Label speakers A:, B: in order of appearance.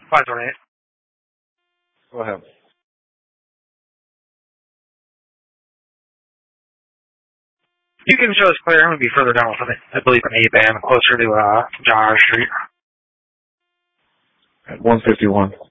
A: 528.
B: Go ahead.
A: You can show us clear. I'm going to be further down with it. I believe an A-band, closer to John R. Street.
B: At 151.